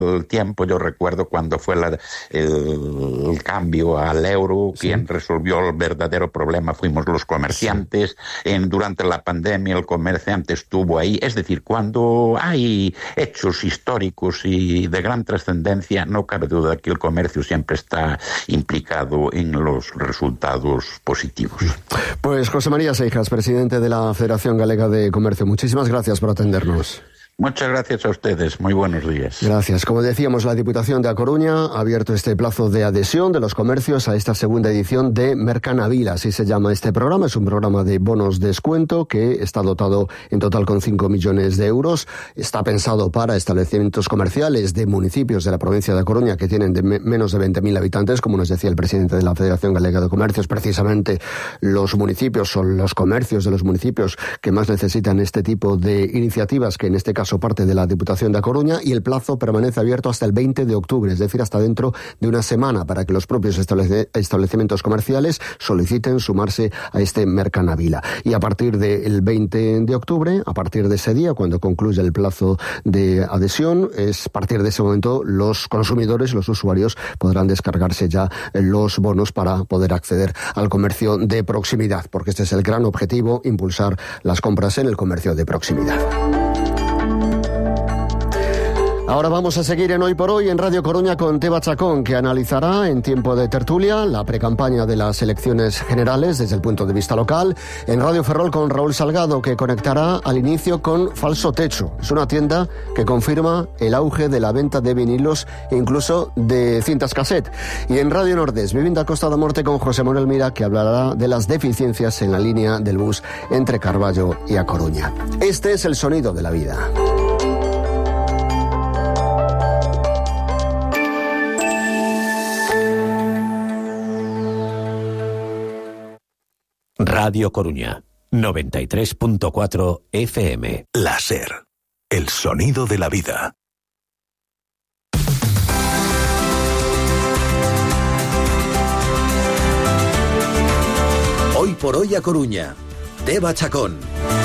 el tiempo. Yo recuerdo cuando fue el cambio al euro, sí. Quien resolvió el verdadero problema fuimos los comerciantes. Sí. Durante la pandemia el comerciante estuvo ahí. Es decir, cuando hay hechos históricos y de gran trascendencia, no cabe duda que el comercio siempre está implicado en los resultados positivos. Pues José María Seijas, presidente de la Federación Galega de Comercio, muchísimas gracias por atendernos. Muchas gracias a ustedes. Muy buenos días. Gracias. Como decíamos, la Diputación de A Coruña ha abierto este plazo de adhesión de los comercios a esta segunda edición de Mercanavila. Así se llama este programa. Es un programa de bonos descuento que está dotado en total con 5 millones de euros. Está pensado para establecimientos comerciales de municipios de la provincia de A Coruña que tienen menos de 20.000 habitantes. Como nos decía el presidente de la Federación Galega de Comercios, precisamente los municipios son los comercios de los municipios que más necesitan este tipo de iniciativas, que en este caso parte de la Diputación de A Coruña, y el plazo permanece abierto hasta el 20 de octubre, es decir, hasta dentro de una semana, para que los propios establecimientos comerciales soliciten sumarse a este Mercanavila. Y a partir del 20 de octubre, a partir de ese día, cuando concluye el plazo de adhesión, a partir de ese momento los consumidores, los usuarios, podrán descargarse ya los bonos para poder acceder al comercio de proximidad, porque este es el gran objetivo, impulsar las compras en el comercio de proximidad. Ahora vamos a seguir en Hoy por Hoy en Radio Coruña con Teba Chacón, que analizará en tiempo de tertulia la precampaña de las elecciones generales desde el punto de vista local. En Radio Ferrol con Raúl Salgado, que conectará al inicio con Falso Techo. Es una tienda que confirma el auge de la venta de vinilos e incluso de cintas cassette. Y en Radio Nordés, Vivienda Costa da Morte con José Manuel Mira, que hablará de las deficiencias en la línea del bus entre Carballo y A Coruña. Este es el sonido de la vida. Radio Coruña, 93.4 FM. La SER, el sonido de la vida. Hoy por Hoy A Coruña, Teba Chacón.